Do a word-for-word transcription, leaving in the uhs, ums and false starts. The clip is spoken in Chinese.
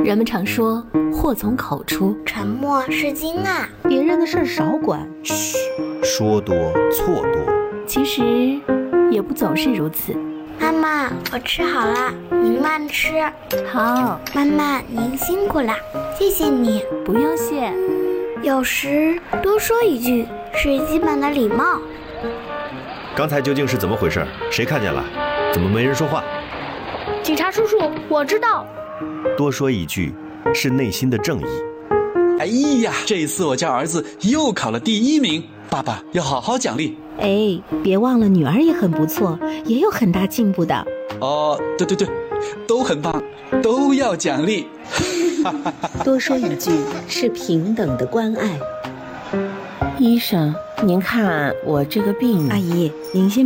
人们常说祸从口出， 沉默是金啊， 别人的事儿少管。 嘘，说多错多。 其实也不总是如此。 妈妈，我吃好了，您慢吃。 好， 妈妈您辛苦了，谢谢你。 不用谢。 有时多说一句是基本的礼貌。 刚才究竟是怎么回事？谁看见了？怎么没人说话？ 警察叔叔，我知道。 多说一句是内心的正义。 哎呀，这一次我家儿子又考了第一名，爸爸要好好奖励。 哎，别忘了女儿也很不错，也有很大进步的。 哦，对对对，都很棒，都要奖励。 多说一句是平等的关爱。 医生，您看我这个病， 阿姨，您先